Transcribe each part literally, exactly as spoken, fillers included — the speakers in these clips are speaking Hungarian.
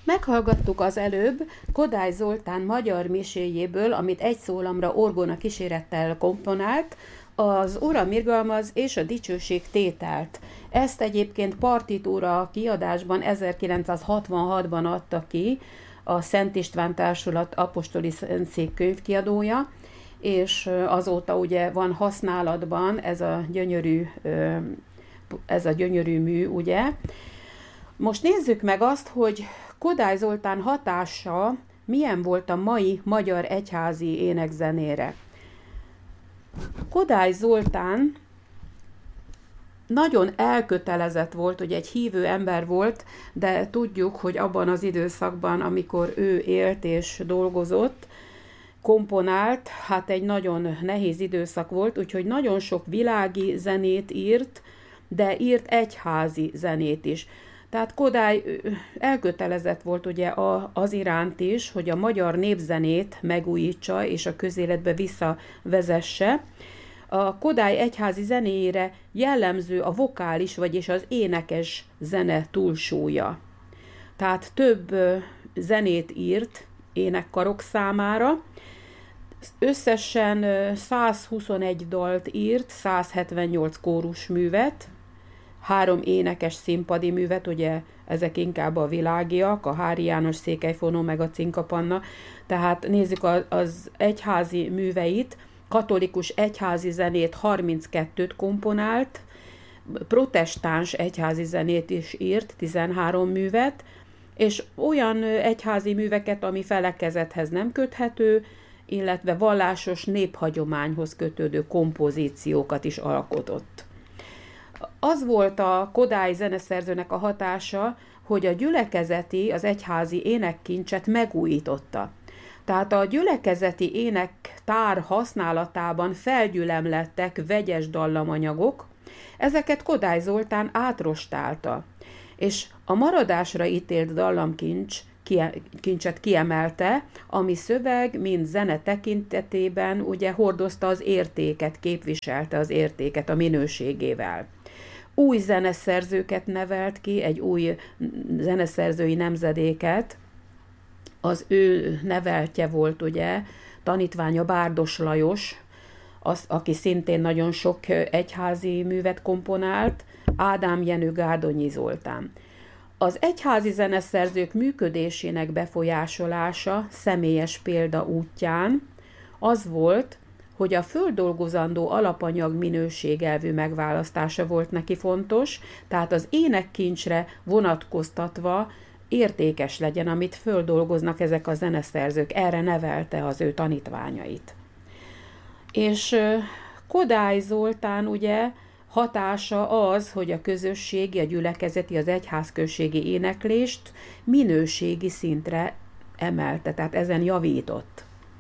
Meghallgattuk az előbb Kodály Zoltán magyar miséjéből, amit egy szólamra orgona kísérettel komponált, az Uram irgalmaz és a dicsőség tételt. Ezt egyébként partitúra kiadásban ezerkilencszázhatvanhatban adta ki a Szent István Társulat apostoli szentszék könyvkiadója, és azóta ugye van használatban ez a gyönyörű, ez a gyönyörű mű, ugye. Most nézzük meg azt, hogy Kodály Zoltán hatása milyen volt a mai magyar egyházi énekzenére. Kodály Zoltán nagyon elkötelezett volt, hogy egy hívő ember volt, de tudjuk, hogy abban az időszakban, amikor ő élt és dolgozott, komponált, hát egy nagyon nehéz időszak volt, úgyhogy nagyon sok világi zenét írt, de írt egyházi zenét is. Tehát Kodály elkötelezett volt ugye az iránt is, hogy a magyar népzenét megújítsa és a közéletbe visszavezesse. A Kodály egyházi zenéjére jellemző a vokális, vagyis az énekes zene túlsúlya. Tehát több zenét írt énekkarok számára. Összesen százhuszonegy dalt írt, százhetvennyolc kórusművet, három énekes színpadi művet, ugye ezek inkább a világiak, a Hári János Székelyfonó meg a Cinkapanna. Tehát nézzük az egyházi műveit, katolikus egyházi zenét harminckettőt komponált, protestáns egyházi zenét is írt, tizenhárom művet, és olyan egyházi műveket, ami felekezethez nem köthető, illetve vallásos néphagyományhoz kötődő kompozíciókat is alkotott. Az volt a Kodály zeneszerzőnek a hatása, hogy a gyülekezeti, az egyházi énekkincset megújította. Tehát a gyülekezeti énektár használatában felgyülemlettek vegyes dallamanyagok, ezeket Kodály Zoltán átrostálta, és a maradásra ítélt dallamkincs kincset kiemelte, ami szöveg, mint zene tekintetében ugye hordozta az értéket, képviselte az értéket a minőségével. Új zeneszerzőket nevelt ki, egy új zeneszerzői nemzedéket, az ő neveltje volt ugye, tanítványa Bárdos Lajos, az, aki szintén nagyon sok egyházi művet komponált, Ádám Jenő, Gárdonyi Zoltán. Az egyházi zeneszerzők működésének befolyásolása személyes példa útján az volt, hogy a földolgozandó alapanyag minőségelvű megválasztása volt neki fontos, tehát az énekkincsre vonatkoztatva értékes legyen, amit földolgoznak ezek a zeneszerzők. Erre nevelte az ő tanítványait. És Kodály Zoltán ugye hatása az, hogy a közösségi, a gyülekezeti, az egyházközségi éneklést minőségi szintre emelte, tehát ezen javított.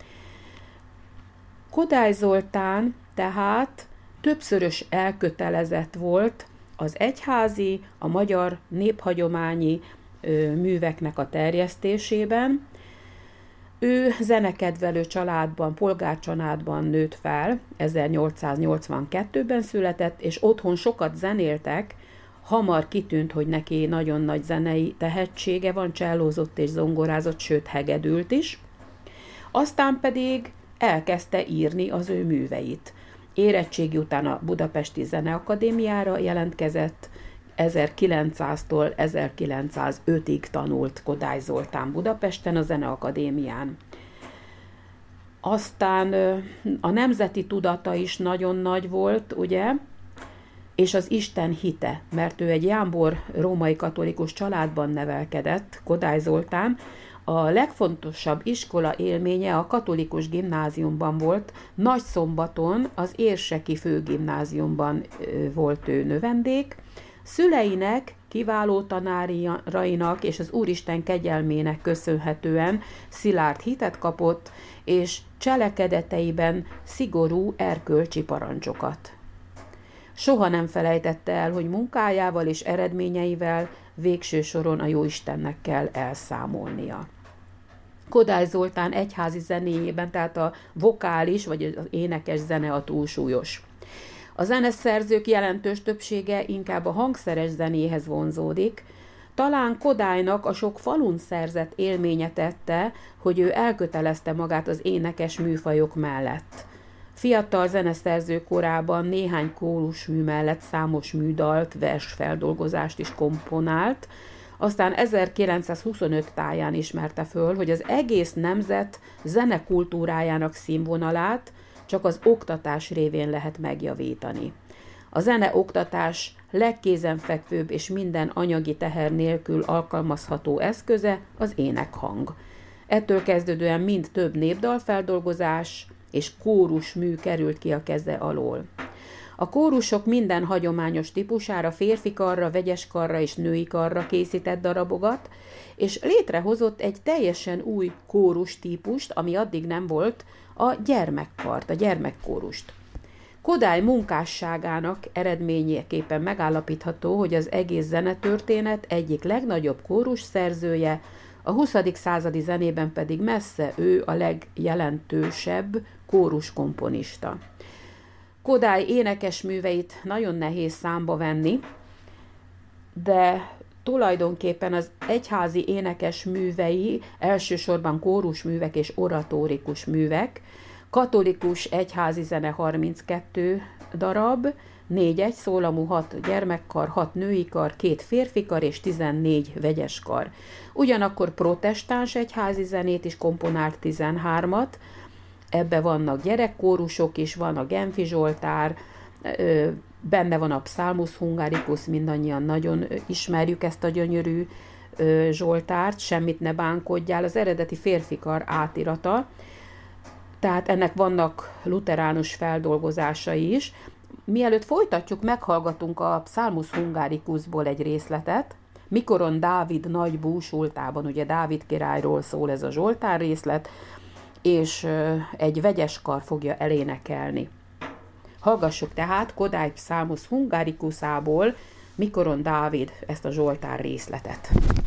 Kodály Zoltán tehát többszörös elkötelezett volt az egyházi, a magyar néphagyományi ö, műveknek a terjesztésében. Ő zenekedvelő családban, polgárcsaládban nőtt fel, ezernyolcszáznyolcvankettőben született, és otthon sokat zenéltek, hamar kitűnt, hogy neki nagyon nagy zenei tehetsége van, csellózott és zongorázott, sőt hegedült is. Aztán pedig elkezdte írni az ő műveit. Érettségi után a Budapesti Zeneakadémiára jelentkezett, ezerkilencszáztól ezerkilencszázötig tanult Kodály Zoltán Budapesten a Zeneakadémián. Aztán a nemzeti tudata is nagyon nagy volt, ugye, és az Isten hite, mert ő egy jámbor római katolikus családban nevelkedett, Kodály Zoltán. A legfontosabb iskola élménye a katolikus gimnáziumban volt, Nagyszombaton az Érseki Főgimnáziumban volt ő növendék. Szüleinek, kiváló tanárainak és az Úristen kegyelmének köszönhetően szilárd hitet kapott, és cselekedeteiben szigorú erkölcsi parancsokat. Soha nem felejtette el, hogy munkájával és eredményeivel végső soron a Jóistennek kell elszámolnia. Kodály Zoltán egyházi zenéjében, tehát a vokális vagy az énekes zene a túlsúlyos. A zeneszerzők jelentős többsége inkább a hangszeres zenéhez vonzódik, Talán Kodálynak a sok falun szerzett élménye tette, hogy ő elkötelezte magát az énekes műfajok mellett. Fiatal zeneszerző korában néhány kórusmű mellett számos műdalt, versfeldolgozást is komponált, aztán ezerkilencszázhuszonöt táján ismerte föl, hogy az egész nemzet zenekultúrájának színvonalát csak az oktatás révén lehet megjavítani. A zeneoktatás legkézenfekvőbb és minden anyagi teher nélkül alkalmazható eszköze az énekhang. Ettől kezdődően mind több népdalfeldolgozás és kórusmű került ki a keze alól. A kórusok minden hagyományos típusára, férfi karra, vegyes karra és női karra készített darabokat, és létrehozott egy teljesen új kórus típust, ami addig nem volt, a gyermekkart, a gyermekkórust. Kodály munkásságának eredményeképpen megállapítható, hogy az egész zenetörténet egyik legnagyobb kórus szerzője, a huszadik századi zenében pedig messze ő a legjelentősebb kóruskomponista. Kodály énekes műveit nagyon nehéz számba venni, de tulajdonképpen az egyházi énekes művei elsősorban kórusművek és oratórikus művek, katolikus egyházi zene harminckettő darab, négy egyszólamú, hat gyermekkar, hat női kar, két férfi kar és tizennégy vegyes kar. Ugyanakkor protestáns egyházi zenét is komponált tizenhármat, ebbe vannak gyerekkórusok is, van a Genfi Zsoltár, benne van a Psalmus Hungaricus, mindannyian nagyon ismerjük ezt a gyönyörű Zsoltárt, Semmit ne bánkodjál, az eredeti férfikar átirata, tehát ennek vannak luteránus feldolgozásai is. Mielőtt folytatjuk, meghallgatunk a Psalmus Hungaricusból egy részletet, mikoron Dávid nagy búsultában, ugye Dávid királyról szól ez a Zsoltár részlet, és egy vegyes kar fogja elénekelni. Hallgassuk tehát Kodály Psalmus Hungaricusából, mikoron Dávid ezt a Zsoltár részletet.